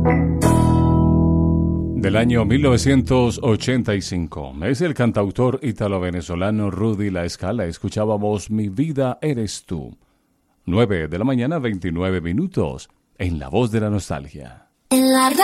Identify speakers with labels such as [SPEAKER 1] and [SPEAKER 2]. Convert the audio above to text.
[SPEAKER 1] Del año 1985. Es el cantautor italo-venezolano Rudy La Scala. Escuchábamos Mi vida eres tú. 9 de la mañana, 29 minutos, en La Voz de la Nostalgia.
[SPEAKER 2] En la